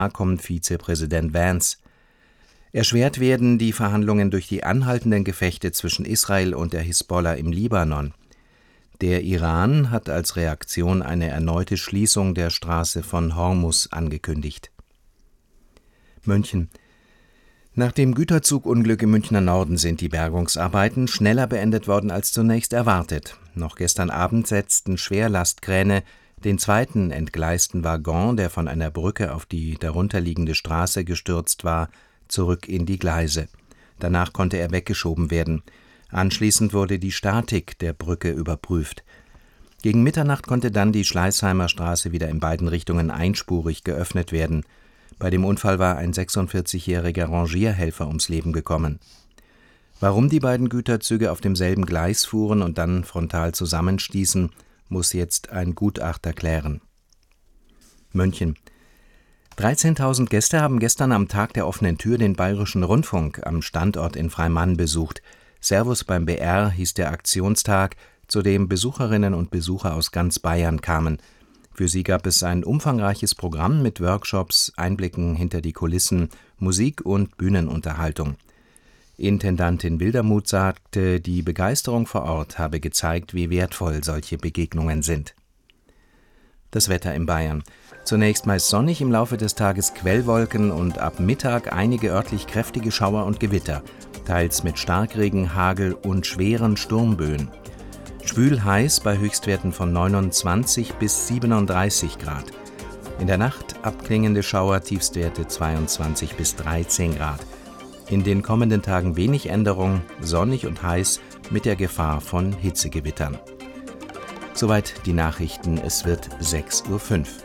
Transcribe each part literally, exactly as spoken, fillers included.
kommt Vizepräsident Vance. Erschwert werden die Verhandlungen durch die anhaltenden Gefechte zwischen Israel und der Hisbollah im Libanon. Der Iran hat als Reaktion eine erneute Schließung der Straße von Hormuz angekündigt. München. Nach dem Güterzugunglück im Münchner Norden sind die Bergungsarbeiten schneller beendet worden als zunächst erwartet. Noch gestern Abend setzten Schwerlastkräne den zweiten entgleisten Waggon, der von einer Brücke auf die darunterliegende Straße gestürzt war, zurück in die Gleise. Danach konnte er weggeschoben werden. Anschließend wurde die Statik der Brücke überprüft. Gegen Mitternacht konnte dann die Schleißheimer Straße wieder in beiden Richtungen einspurig geöffnet werden. Bei dem Unfall war ein sechsundvierzigjähriger Rangierhelfer ums Leben gekommen. Warum die beiden Güterzüge auf demselben Gleis fuhren und dann frontal zusammenstießen, muss jetzt ein Gutachter klären. München. dreizehntausend Gäste haben gestern am Tag der offenen Tür den Bayerischen Rundfunk am Standort in Freimann besucht. Servus beim B R hieß der Aktionstag, zu dem Besucherinnen und Besucher aus ganz Bayern kamen. Für sie gab es ein umfangreiches Programm mit Workshops, Einblicken hinter die Kulissen, Musik und Bühnenunterhaltung. Intendantin Wildermuth sagte, die Begeisterung vor Ort habe gezeigt, wie wertvoll solche Begegnungen sind. Das Wetter in Bayern. Zunächst meist sonnig, im Laufe des Tages Quellwolken und ab Mittag einige örtlich kräftige Schauer und Gewitter, teils mit Starkregen, Hagel und schweren Sturmböen. Schwül heiß bei Höchstwerten von neunundzwanzig bis siebenunddreißig Grad. In der Nacht abklingende Schauer, Tiefstwerte zweiundzwanzig bis dreizehn Grad. In den kommenden Tagen wenig Änderung, sonnig und heiß mit der Gefahr von Hitzegewittern. Soweit die Nachrichten, es wird sechs Uhr fünf.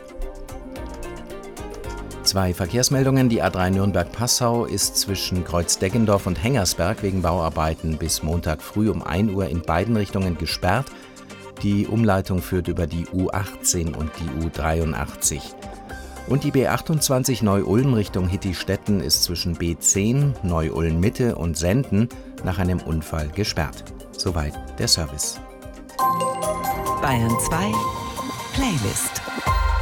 Zwei Verkehrsmeldungen. Die A drei Nürnberg-Passau ist zwischen Kreuzdeggendorf und Hengersberg wegen Bauarbeiten bis Montag früh um ein Uhr in beiden Richtungen gesperrt. Die Umleitung führt über die U achtzehn und die U dreiundachtzig. Und die B achtundzwanzig Neu-Ulm Richtung Hittistetten ist zwischen B zehn, Neu-Ulm-Mitte und Senden nach einem Unfall gesperrt. Soweit der Service. Bayern zwei Playlist.